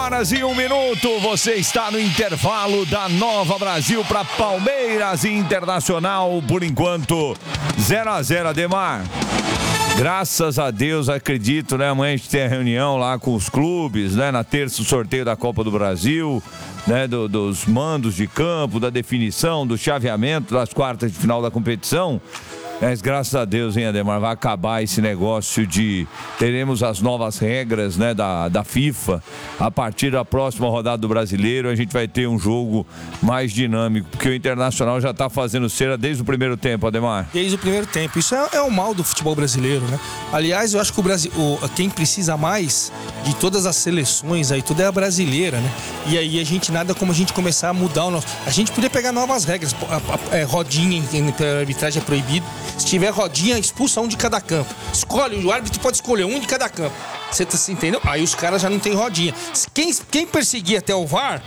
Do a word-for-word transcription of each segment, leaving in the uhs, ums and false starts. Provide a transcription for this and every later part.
horas e um minuto, você está no intervalo da Nova Brasil para Palmeiras Internacional, por enquanto zero a zero, Ademar. Graças a Deus, acredito, né? Amanhã a gente tem a reunião lá com os clubes, né? Na terça, o sorteio da Copa do Brasil, né? Do, dos mandos de campo, da definição, do chaveamento das quartas de final da competição. Mas graças a Deus, hein, Ademar, vai acabar esse negócio de... Teremos as novas regras, né, da, da FIFA. A partir da próxima rodada do Brasileiro, a gente vai ter um jogo mais dinâmico, porque o Internacional já está fazendo cera desde o primeiro tempo, Ademar. Desde o primeiro tempo. Isso é, é o mal do futebol brasileiro, né? Aliás, eu acho que o Brasil, o, quem precisa mais de todas as seleções aí, tudo é a brasileira, né? E aí a gente, nada como a gente começar a mudar o nosso... A gente podia pegar novas regras. A, a, a rodinha em pela arbitragem é proibido. Se tiver rodinha, expulsa um de cada campo. Escolhe, o árbitro pode escolher um de cada campo. Você tá, entendeu? Aí os caras já não tem rodinha. Quem, quem perseguir até o V A R,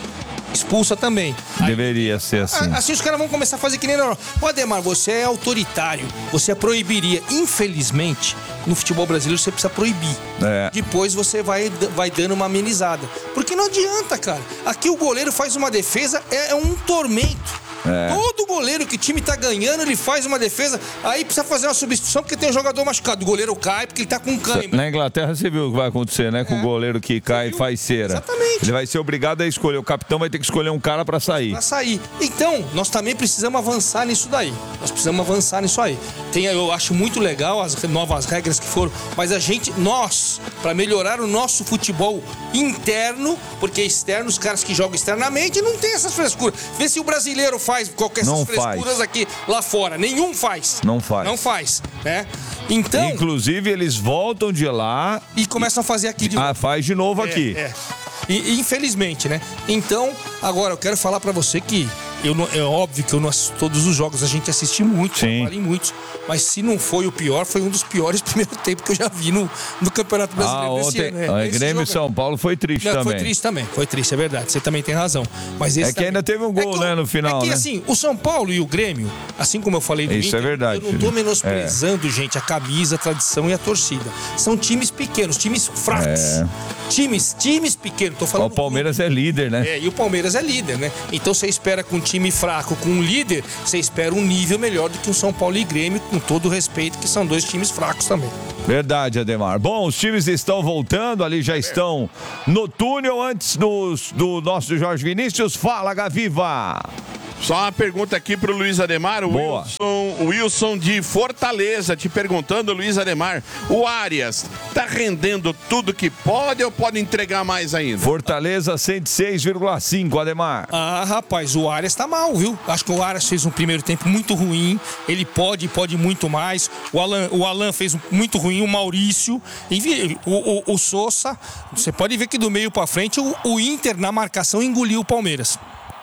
expulsa também. Deveria ser assim. Assim os caras vão começar a fazer que nem na... Ô Ademar, você é autoritário. Você proibiria. Infelizmente, no futebol brasileiro você precisa proibir. É. Depois você vai, vai dando uma amenizada. Porque não adianta, cara. Aqui o goleiro faz uma defesa, é, é um tormento. É. Todo goleiro que o time tá ganhando, ele faz uma defesa, aí precisa fazer uma substituição porque tem um jogador machucado. O goleiro cai porque ele tá com cãibra. Na Inglaterra você viu o que vai acontecer, né? Com é. o goleiro que cai e faz cera. Exatamente. Ele vai ser obrigado a escolher. O capitão vai ter que escolher um cara pra sair. Pra sair. Então, nós também precisamos avançar nisso daí. Nós precisamos avançar nisso aí. Tem, eu acho muito legal as novas regras que foram, mas a gente, nós, pra melhorar o nosso futebol interno, porque externo, os caras que jogam externamente não tem essas frescuras. Vê se o brasileiro faz faz qualquer essas frescuras faz. Aqui lá fora. Nenhum faz. Não faz. Não faz, né? Então... Inclusive, eles voltam de lá... E começam a fazer aqui de novo. Ah, faz de novo é, aqui. É. E, infelizmente, né? Então, agora, eu quero falar pra você que... Eu não, é óbvio que eu não assisto todos os jogos, a gente assiste muito, trabalha em muitos, mas se não foi o pior, foi um dos piores primeiros tempos que eu já vi no, no Campeonato Brasileiro ah, desse ontem, ano. É, a Grêmio e São Paulo foi triste não, também. Foi triste também, foi triste, é verdade, você também tem razão. Mas esse é que também... ainda teve um gol, é que, né, no final, É que né? assim, o São Paulo e o Grêmio, assim como eu falei do Isso Inter, é verdade. eu não tô menosprezando, é. gente, a camisa, a tradição e a torcida. São times pequenos, times fracos. É. Times, times pequenos, tô falando... O Palmeiras é líder, né? É, e o Palmeiras é líder, né? Então você espera com um time fraco, com um líder, você espera um nível melhor do que o São Paulo e Grêmio, com todo o respeito, que são dois times fracos também. Verdade, Ademar. Bom, os times estão voltando, ali já estão no túnel. Antes do, do nosso Jorge Vinícius, fala, Gaviva! Só uma pergunta aqui pro Luiz Ademar, o Boa. Wilson, o Wilson de Fortaleza, te perguntando, Luiz Ademar, o Arias tá rendendo tudo que pode ou pode entregar mais ainda? Fortaleza cento e seis vírgula cinco, Ademar. Ah, rapaz, o Arias tá mal, viu? Acho que o Arias fez um primeiro tempo muito ruim, ele pode, pode muito mais. O Alan, o Alan fez muito ruim, o Maurício, e o, o, o Sousa, você pode ver que do meio pra frente o, o Inter na marcação engoliu o Palmeiras.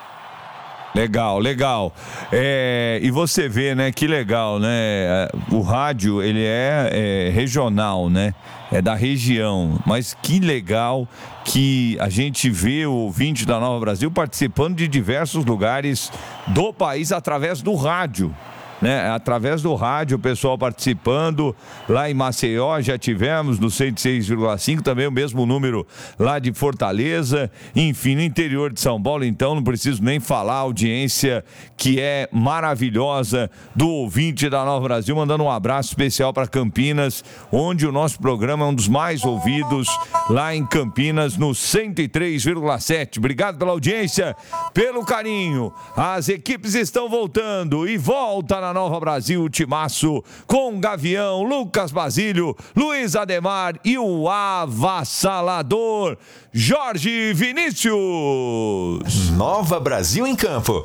Legal, legal. É, e você vê, né, que legal, né? O rádio, ele é, é regional, né? É da região. Mas que legal que a gente vê o ouvinte da Nova Brasil participando de diversos lugares do país através do rádio. Né? Através do rádio, o pessoal participando. Lá em Maceió já tivemos no cento e seis vírgula cinco, também o mesmo número lá de Fortaleza. Enfim, no interior de São Paulo, então, não preciso nem falar, a audiência que é maravilhosa do ouvinte da Nova Brasil, mandando um abraço especial para Campinas, onde o nosso programa é um dos mais ouvidos, lá em Campinas, no cento e três vírgula sete. Obrigado pela audiência, pelo carinho. As equipes estão voltando e volta na Nova Brasil, o timaço com Gavião, Lucas Basílio, Luiz Ademar e o avassalador Jorge Vinícius. Nova Brasil em campo.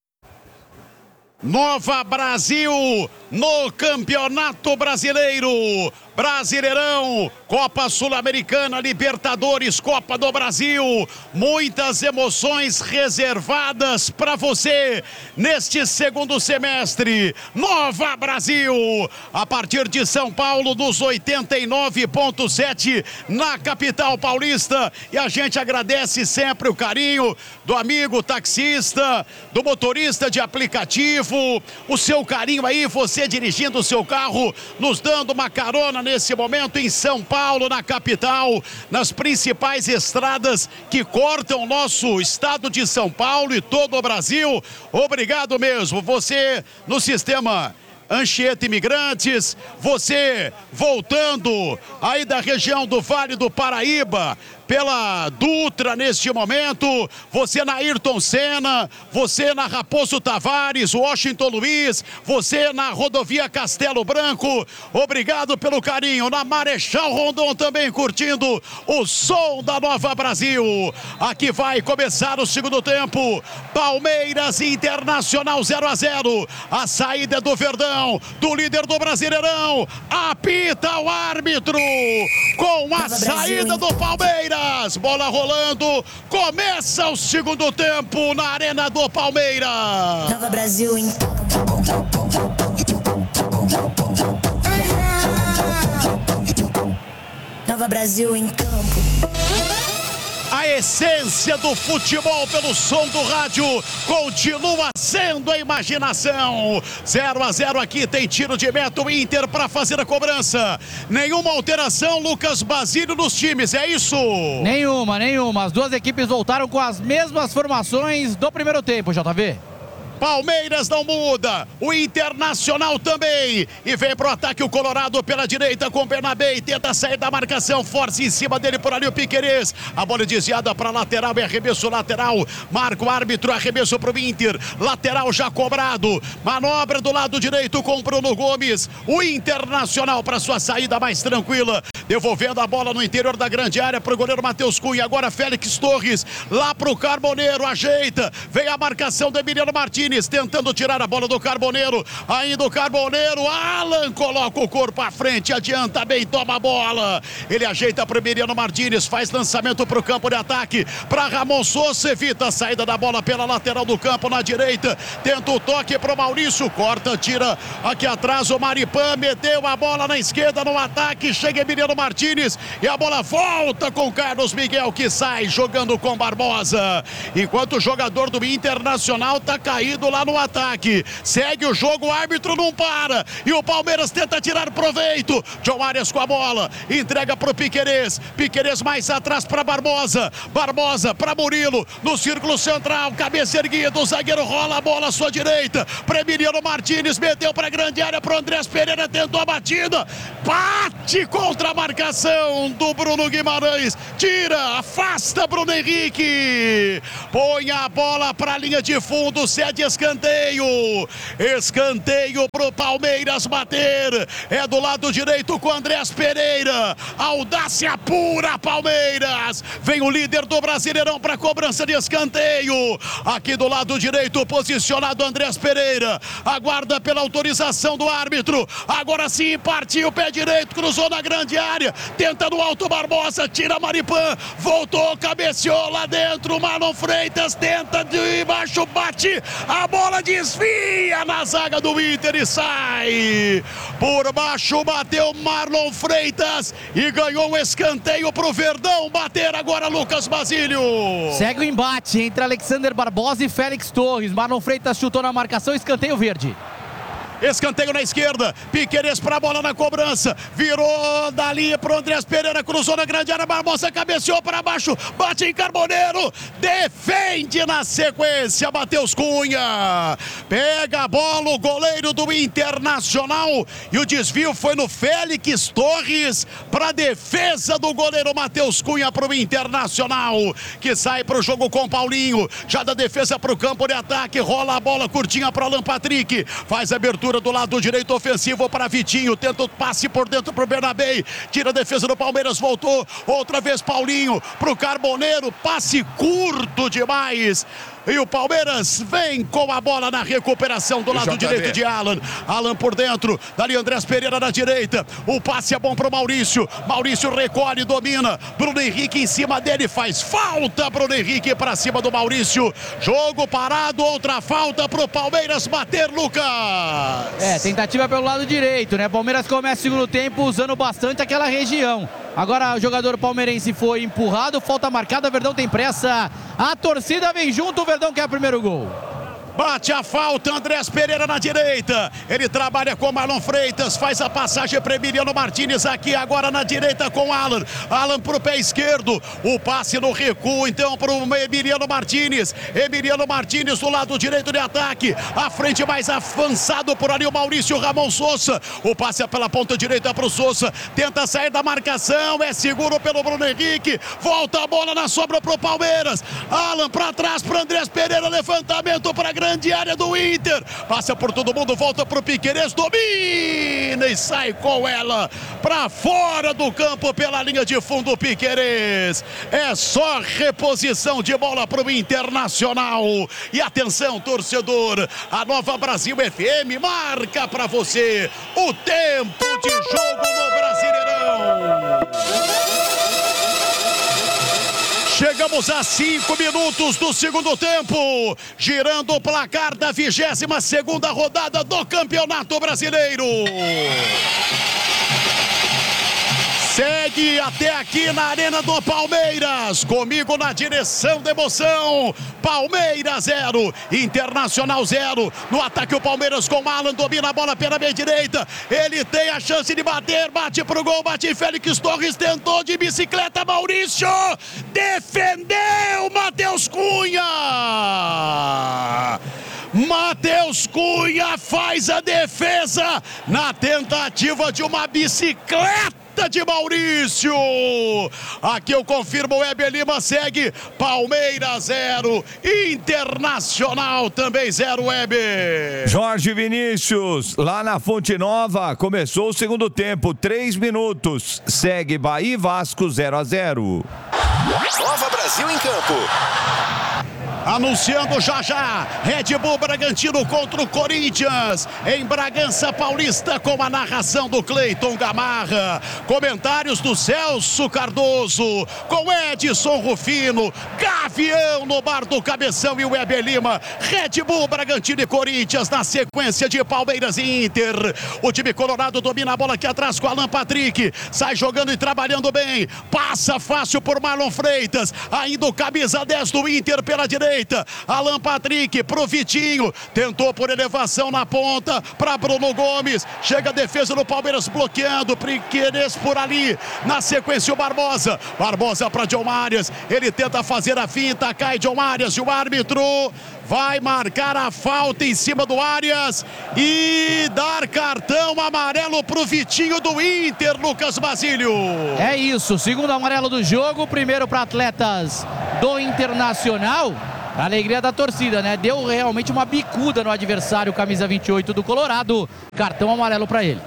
Nova Brasil no Campeonato Brasileiro. Brasileirão, Copa Sul-Americana, Libertadores, Copa do Brasil. Muitas emoções reservadas para você neste segundo semestre. Nova Brasil, a partir de São Paulo, dos oitenta e nove ponto sete na capital paulista. E a gente agradece sempre o carinho do amigo taxista, do motorista de aplicativo, o seu carinho aí, você dirigindo o seu carro, nos dando uma carona nesse momento em São Paulo, na capital, nas principais estradas que cortam o nosso estado de São Paulo e todo o Brasil. Obrigado mesmo, você no sistema Anchieta Imigrantes, você voltando aí da região do Vale do Paraíba, pela Dutra neste momento, você na Ayrton Senna, você na Raposo Tavares, Washington Luiz, você na rodovia Castelo Branco, obrigado pelo carinho, na Marechal Rondon também curtindo o som da Nova Brasil. Aqui vai começar o segundo tempo, Palmeiras Internacional zero a zero, a saída do Verdão, do líder do Brasileirão, apita o árbitro, com a saída do Palmeiras. Bola rolando, começa o segundo tempo na Arena do Palmeiras. Nova Brasil em Nova Brasil em campo. A essência do futebol pelo som do rádio continua sendo a imaginação. zero a zero aqui, tem tiro de meta, o Inter para fazer a cobrança. Nenhuma alteração, Lucas Basílio, nos times, é isso? Nenhuma, nenhuma. As duas equipes voltaram com as mesmas formações do primeiro tempo, J V. Palmeiras não muda, o Internacional também, e vem pro ataque o Colorado pela direita com o Bernabé, tenta sair da marcação, força em cima dele por ali o Piquerez, a bola desviada para lateral, é arremesso lateral, marca o árbitro, arremesso pro Inter, lateral já cobrado, manobra do lado direito com o Bruno Gomes, o Internacional para sua saída mais tranquila, devolvendo a bola no interior da grande área pro goleiro Matheus Cunha, agora Félix Torres, lá pro Carboneiro, ajeita, vem a marcação do Emiliano Martins, tentando tirar a bola do Carboneiro, ainda o Carboneiro, Alan coloca o corpo à frente, adianta bem, toma a bola, ele ajeita para o Emiliano Martins, faz lançamento para o campo de ataque, para Ramon Sousa, evita a saída da bola pela lateral do campo na direita, tenta o toque para o Maurício, corta, tira aqui atrás o Maripan, meteu a bola na esquerda no ataque, chega Emiliano Martins e a bola volta com Carlos Miguel que sai jogando com Barbosa, enquanto o jogador do Internacional tá caído lá no ataque, segue o jogo, o árbitro não para, e o Palmeiras tenta tirar proveito, John Arias com a bola, entrega pro Piquerez, Piquerez mais atrás para Barbosa, Barbosa para Murilo, no círculo central, cabeça erguida, o zagueiro rola a bola à sua direita, para Emiliano Martins, meteu para grande área, pro Andrés Pereira, tentou a batida, bate contra a marcação do Bruno Guimarães, tira, afasta Bruno Henrique, põe a bola para a linha de fundo, cede escanteio, escanteio pro Palmeiras bater, é do lado direito com Andrés Pereira, audácia pura Palmeiras, vem o líder do Brasileirão para cobrança de escanteio, aqui do lado direito posicionado Andrés Pereira, aguarda pela autorização do árbitro, agora sim partiu o pé direito, cruzou na grande área, tenta no alto Barbosa, tira Maripan, voltou, cabeceou lá dentro, Marlon Freitas tenta de baixo, bate, a bola desvia na zaga do Inter e sai. Por baixo bateu Marlon Freitas e ganhou um escanteio pro Verdão bater agora Lucas Basílio. Segue o embate entre Alexander Barbosa e Félix Torres. Marlon Freitas chutou na marcação, escanteio verde. Escanteio na esquerda, Piquerez para a bola na cobrança, virou dali pro Andrés Pereira, cruzou na grande área, Barbosa cabeceou para baixo, bate em Carboneiro, defende na sequência, Matheus Cunha, pega a bola o goleiro do Internacional e o desvio foi no Félix Torres para a defesa do goleiro Matheus Cunha para o Internacional, que sai para o jogo com Paulinho, já da defesa para o campo de ataque, rola a bola curtinha para Alan Patrick, faz a abertura do lado direito ofensivo para Vitinho, tenta o passe por dentro para o Bernabé, tira a defesa do Palmeiras, voltou, outra vez Paulinho para o Carboneiro, passe curto demais. E o Palmeiras vem com a bola na recuperação do lado direito de Alan. Alan por dentro, dali Andrés Pereira na direita. O passe é bom para o Maurício. Maurício recolhe, domina. Bruno Henrique em cima dele, faz falta. Bruno Henrique para cima do Maurício. Jogo parado, outra falta para o Palmeiras bater, Lucas. É, tentativa pelo lado direito, né? Palmeiras começa o segundo tempo usando bastante aquela região. Agora o jogador palmeirense foi empurrado, falta marcada, Verdão tem pressa. A torcida vem junto, o Verdão quer o primeiro gol. Bate a falta, Andrés Pereira na direita. Ele trabalha com Marlon Freitas, faz a passagem para Emiliano Martins aqui agora na direita com Alan. Alan pro pé esquerdo, o passe no recuo então para o Emiliano Martins. Emiliano Martins do lado direito de ataque, à frente mais avançado por ali o Maurício Ramon Sousa. O passe é pela ponta direita para o Sousa, tenta sair da marcação, é seguro pelo Bruno Henrique, volta a bola na sobra pro Palmeiras. Alan para trás para Andrés Pereira, levantamento para a grande área do Inter, passa por todo mundo, volta pro Piquerez, domina e sai com ela para fora do campo pela linha de fundo. Piquerez, é só reposição de bola pro Internacional. E atenção, torcedor, a Nova Brasil F M marca para você o tempo de jogo no Brasileirão. Chegamos a cinco minutos do segundo tempo, girando o placar da vigésima segunda rodada do Campeonato Brasileiro. Segue até aqui na Arena do Palmeiras, comigo na direção da emoção. Palmeiras zero, Internacional zero. No ataque o Palmeiras com Alan, domina a bola pela meia direita. Ele tem a chance de bater, bate pro gol, bate Félix Torres, tentou de bicicleta, Maurício defendeu, Matheus Cunha. Matheus Cunha faz a defesa na tentativa de uma bicicleta de Maurício. Aqui eu confirmo, o Weber Lima segue. Palmeiras zero, Internacional também zero, Weber. Jorge Vinícius, lá na Fonte Nova, começou o segundo tempo, três minutos. Segue Bahia e Vasco zero a zero. Nova Brasil em campo. Anunciando já já, Red Bull Bragantino contra o Corinthians, em Bragança Paulista, com a narração do Cleiton Gamarra, comentários do Celso Cardoso, com Edson Rufino, Gavião no bar do Cabeção e o Weber Lima. Red Bull Bragantino e Corinthians na sequência de Palmeiras e Inter. O time colorado domina a bola aqui atrás com Alan Patrick, sai jogando e trabalhando bem, passa fácil por Marlon Freitas, ainda o camisa dez do Inter pela direita. Alan Patrick pro Vitinho, tentou por elevação na ponta para Bruno Gomes, chega a defesa do Palmeiras bloqueando, Piquerez por ali, na sequência o Barbosa, Barbosa para John Arias, ele tenta fazer a finta, cai John Arias e o árbitro vai marcar a falta em cima do Arias e dar cartão amarelo pro Vitinho do Inter, Lucas Basílio. É isso, segundo amarelo do jogo, primeiro para atletas do Internacional. A alegria da torcida, né? Deu realmente uma bicuda no adversário, camisa vinte e oito do Colorado. Cartão amarelo para ele.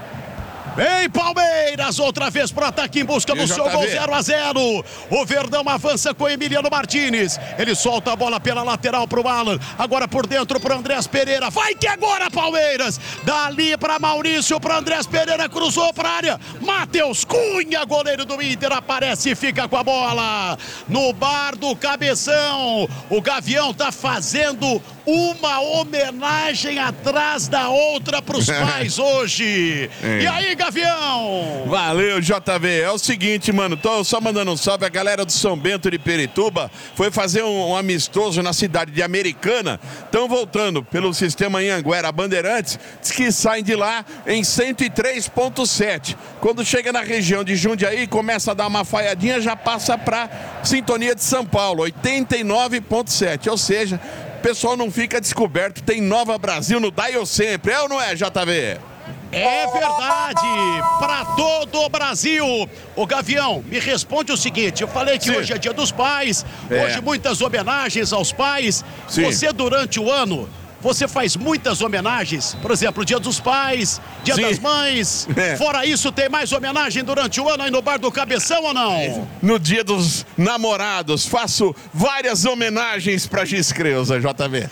Vem Palmeiras, outra vez pro ataque em busca do seu gol, zero a zero. O Verdão avança com Emiliano Martins. Ele solta a bola pela lateral pro Alan. Agora por dentro pro Andrés Pereira. Vai que agora Palmeiras. Dali para Maurício, pro Andrés Pereira, cruzou pra área. Matheus Cunha, goleiro do Inter, aparece e fica com a bola. No bar do Cabeção. O Gavião tá fazendo uma homenagem atrás da outra pros pais hoje. É. E aí, Gavião? Valeu, J V. É o seguinte, mano, tô só mandando um salve. A galera do São Bento de Pirituba foi fazer um, um amistoso na cidade de Americana. Estão voltando pelo sistema Anhanguera Bandeirantes. Diz que saem de lá em cento e três ponto sete. Quando chega na região de Jundiaí, começa a dar uma falhadinha, já passa pra sintonia de São Paulo, oitenta e nove ponto sete. Ou seja, o pessoal não fica descoberto, tem Nova Brasil no Dial sempre. É ou não é, J V? É verdade, para todo o Brasil. Ô Gavião, me responde o seguinte, eu falei que Sim. hoje é dia dos pais, é. hoje muitas homenagens aos pais. Sim. Você durante o ano, você faz muitas homenagens, por exemplo, dia dos pais, dia Sim. das mães. É. Fora isso, tem mais homenagem durante o ano aí no bar do Cabeção ou não? No dia dos namorados, faço várias homenagens para Giz Creuza, J V.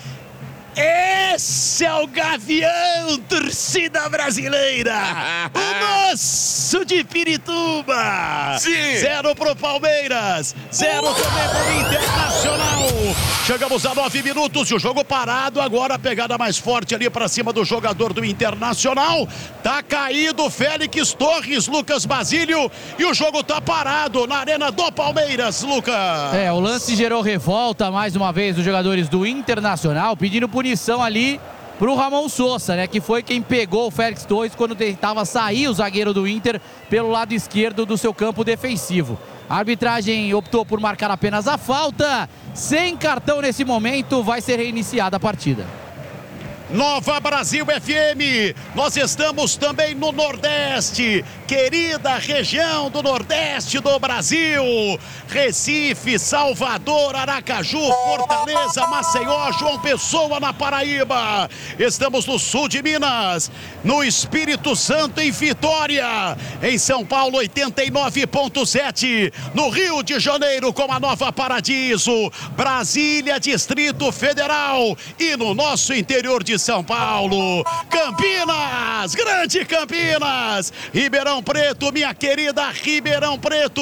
Esse é o Gavião, torcida brasileira. O nosso de Pirituba. Sim. Zero pro Palmeiras, zero também pro Internacional. Chegamos a nove minutos e o jogo parado. Agora a pegada mais forte ali pra cima do jogador do Internacional. Tá caído Félix Torres, Lucas Basílio. E o jogo tá parado na arena do Palmeiras, Lucas. É, o lance gerou revolta mais uma vez dos jogadores do Internacional, pedindo por punição ali pro Ramon Sosa, né? Que foi quem pegou o Félix Torres quando tentava sair o zagueiro do Inter pelo lado esquerdo do seu campo defensivo. A arbitragem optou por marcar apenas a falta. Sem cartão nesse momento, vai ser reiniciada a partida. Nova Brasil F M, nós estamos também no Nordeste, querida região do Nordeste do Brasil, Recife, Salvador, Aracaju, Fortaleza, Maceió, João Pessoa na Paraíba. Estamos no sul de Minas, no Espírito Santo em Vitória, em São Paulo oitenta e nove ponto sete, no Rio de Janeiro com a Nova Paradiso, Brasília, Distrito Federal e no nosso interior de São Paulo, Campinas, grande Campinas, Ribeirão Preto, minha querida Ribeirão Preto,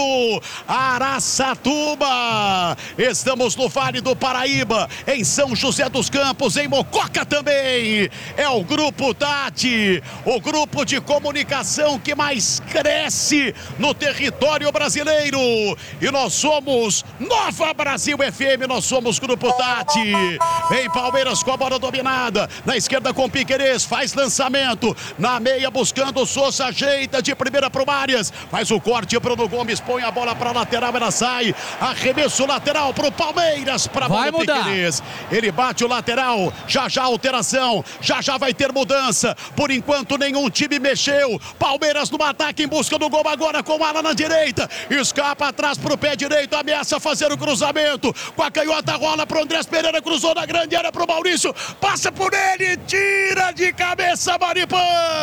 Araçatuba, estamos no Vale do Paraíba, em São José dos Campos, em Mococa também, é o Grupo Tati, o grupo de comunicação que mais cresce no território brasileiro, e nós somos Nova Brasil F M, nós somos Grupo Tati, em Palmeiras com a bola dominada, na esquerda com Piquerez, faz lançamento, na meia buscando o Sosa, ajeita de primeira pro Marias, faz o corte, Bruno Gomes põe a bola pra lateral, ela sai, arremesso lateral pro Palmeiras, pra bola do Piquerez, ele bate o lateral, já já alteração, já já vai ter mudança, por enquanto nenhum time mexeu, Palmeiras no ataque em busca do gol agora com o Alan na direita, escapa atrás pro pé direito, ameaça fazer o cruzamento, com a canhota rola pro Andrés Pereira, cruzou na grande área pro Maurício, passa por ele, tira de cabeça Maripã,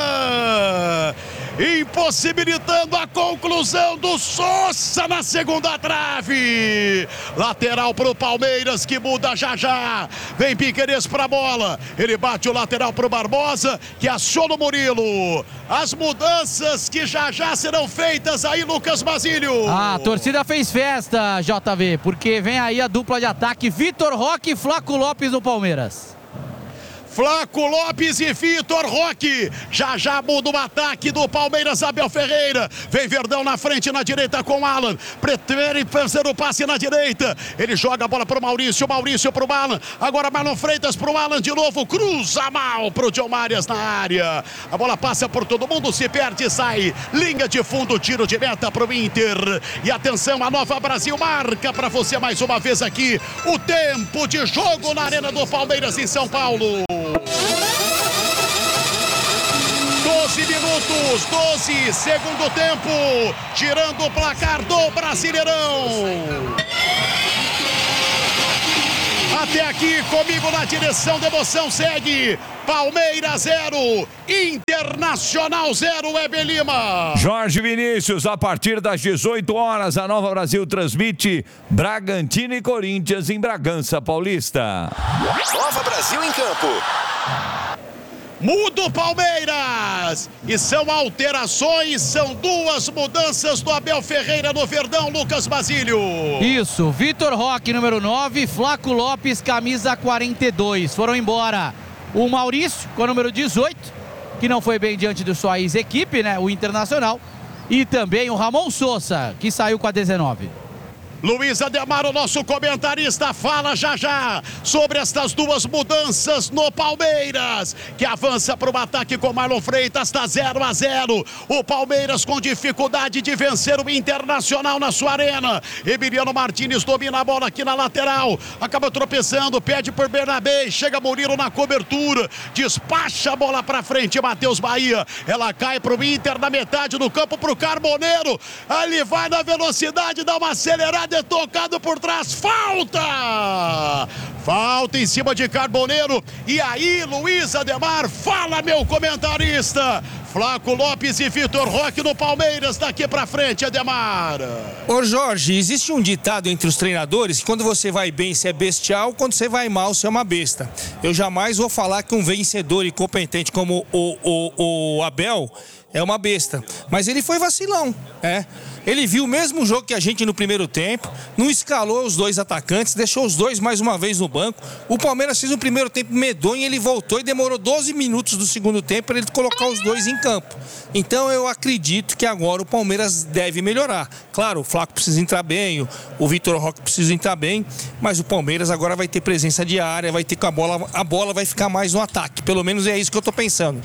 impossibilitando a conclusão do Sosa na segunda trave, lateral pro Palmeiras que muda já já, vem Piquerez pra bola, ele bate o lateral pro Barbosa que aciona o Murilo, as mudanças que já já serão feitas aí, Lucas Basílio. A torcida fez festa, J V, porque vem aí a dupla de ataque, Vitor Roque e Flaco Lopes no Palmeiras. Flaco Lopes e Vitor Roque, já já muda o ataque do Palmeiras, Abel Ferreira, vem Verdão na frente, na direita com Alan, prefere fazer o passe na direita, ele joga a bola pro Maurício, Maurício pro Alan, agora Marlon Freitas pro Alan de novo, cruza mal pro John Marias na área, a bola passa por todo mundo, se perde e sai, linha de fundo, tiro de meta pro Inter, e atenção, a Nova Brasil marca pra você mais uma vez aqui, o tempo de jogo na Arena do Palmeiras em São Paulo. doze minutos, doze, segundo tempo, tirando o placar do Brasileirão. Até aqui, comigo na direção da emoção, segue Palmeiras zero, Internacional zero, Weber Lima. Jorge Vinícius, a partir das dezoito horas, a Nova Brasil transmite Bragantino e Corinthians em Bragança Paulista. Nova Brasil em campo. Muda o Palmeiras, e são alterações, são duas mudanças do Abel Ferreira no Verdão, Lucas Basílio. Isso, Vitor Roque, número nove, Flaco Lopes, camisa quarenta e dois, foram embora o Maurício, com o número dezoito, que não foi bem diante de sua ex-equipe, né, o Internacional, e também o Ramon Sosa, que saiu com a dezenove. Luiz Ademar, o nosso comentarista, fala já já sobre estas duas mudanças no Palmeiras, que avança para o ataque com Marlon Freitas, está zero a zero. O Palmeiras com dificuldade de vencer o Internacional na sua arena. Emiliano Martins domina a bola aqui na lateral, acaba tropeçando, pede por Bernabé, chega Murilo na cobertura, despacha a bola para frente, Matheus Bahia, ela cai para o Inter na metade do campo, para o Carboneiro, ele vai na velocidade, dá uma acelerada, é tocado por trás, falta! Falta em cima de Carboneiro, e aí Luiz Ademar, fala meu comentarista, Flaco Lopes e Vitor Roque no Palmeiras, daqui pra frente, Ademar. Ô Jorge, existe um ditado entre os treinadores que quando você vai bem você é bestial, quando você vai mal você é uma besta. Eu jamais vou falar que um vencedor e competente como o, o, o Abel é uma besta, mas ele foi vacilão, é. Ele viu o mesmo jogo que a gente no primeiro tempo, não escalou os dois atacantes, deixou os dois mais uma vez no banco. O Palmeiras fez um primeiro tempo medonho, ele voltou e demorou doze minutos do segundo tempo para ele colocar os dois em campo. Então eu acredito que agora o Palmeiras deve melhorar. Claro, o Flaco precisa entrar bem, o, o Vitor Roque precisa entrar bem, mas o Palmeiras agora vai ter presença de área, vai ter com a bola, a bola vai ficar mais no ataque. Pelo menos é isso que eu tô pensando.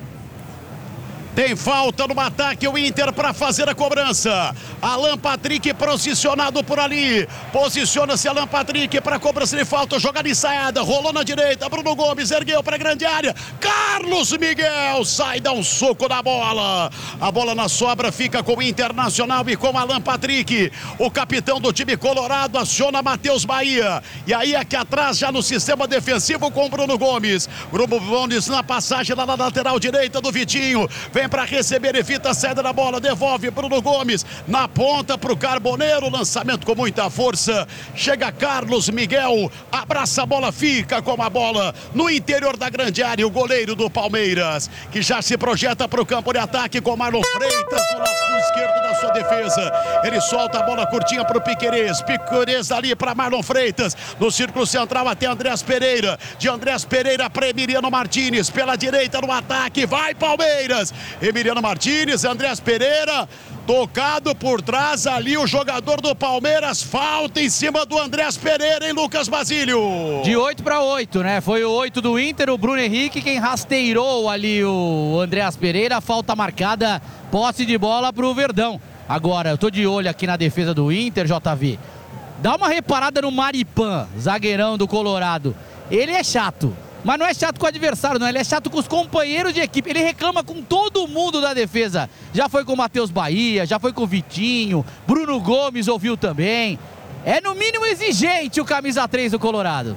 Tem falta no ataque, o Inter para fazer a cobrança. Alan Patrick posicionado por ali. Posiciona-se Alan Patrick para a cobrança de falta. Jogada ensaiada, rolou na direita. Bruno Gomes ergueu para a grande área. Carlos Miguel sai, dá um soco na bola. A bola na sobra fica com o Internacional e com Alan Patrick. O capitão do time colorado aciona Matheus Bahia. E aí aqui atrás, já no sistema defensivo com Bruno Gomes. Bruno Gomes na passagem lá na lateral direita do Vitinho. Vem para receber, evita a saída da bola, devolve Bruno Gomes na ponta para o Carboneiro, lançamento com muita força, chega Carlos Miguel, abraça a bola, fica com a bola no interior da grande área, o goleiro do Palmeiras, que já se projeta para o campo de ataque com Marlon Freitas do lado esquerdo da sua defesa, ele solta a bola curtinha para o Piquerez, Piquerez ali para Marlon Freitas, no círculo central até Andrés Pereira, de Andrés Pereira para Emiliano Martínez, pela direita no ataque, vai Palmeiras, Emiliano Martínez, Andrés Pereira, tocado por trás ali o jogador do Palmeiras, falta em cima do Andrés Pereira, hein, Lucas Basílio? De oito para oito, né? Foi o oito do Inter, o Bruno Henrique quem rasteirou ali o Andrés Pereira, falta marcada, posse de bola pro Verdão. Agora, eu tô de olho aqui na defesa do Inter, J V. Dá uma reparada no Maripan, zagueirão do Colorado. Ele é chato. Mas não é chato com o adversário, não. Ele é chato com os companheiros de equipe. Ele reclama com todo mundo da defesa. Já foi com o Matheus Bahia, já foi com o Vitinho. Bruno Gomes ouviu também. É no mínimo exigente o camisa três do Colorado.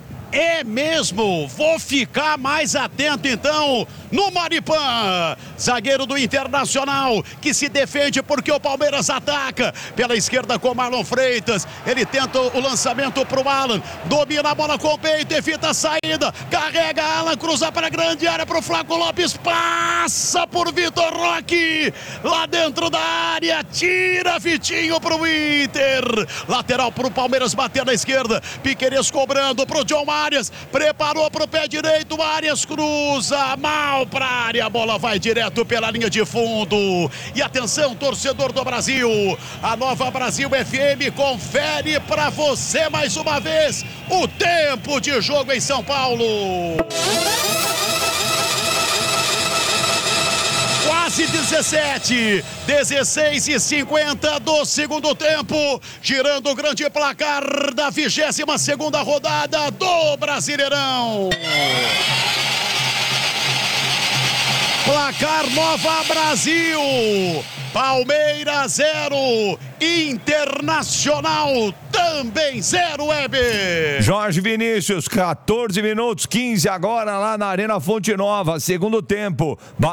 É mesmo, vou ficar mais atento então no Maripan, zagueiro do Internacional, que se defende porque o Palmeiras ataca pela esquerda com Marlon Freitas, ele tenta o lançamento para o Alan, domina a bola com o peito, evita a saída, carrega Alan, cruza para a grande área para o Flaco Lopes, passa por Vitor Roque, lá dentro da área, tira Vitinho para o Inter, lateral para o Palmeiras bater na esquerda, Piquerez cobrando para o John Arias, preparou para o pé direito, Arias cruza, mal para a área, a bola vai direto pela linha de fundo. E atenção, torcedor do Brasil, a Nova Brasil F M confere para você mais uma vez o tempo de jogo em São Paulo. Quase dezessete, dezesseis e cinquenta do segundo tempo, girando o grande placar da vigésima segunda rodada do Brasileirão. Placar Nova Brasil, Palmeiras zero, Internacional também zero, Weber. Jorge Vinícius, quatorze minutos, quinze agora lá na Arena Fonte Nova, segundo tempo.